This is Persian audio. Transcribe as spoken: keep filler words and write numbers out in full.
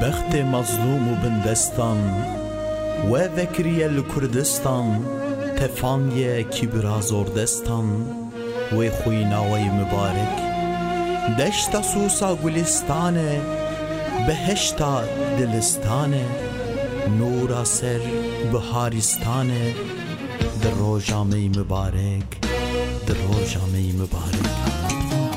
بخت مظلوم و بندستان و ذکری الکردستان تفانگی کبرا زوردستان و خویناوی مبارک دشتا سوسا گلستانه بهشتا دلستانه نورا سر بهارستانه در روزامه مبارک در روزامه مبارک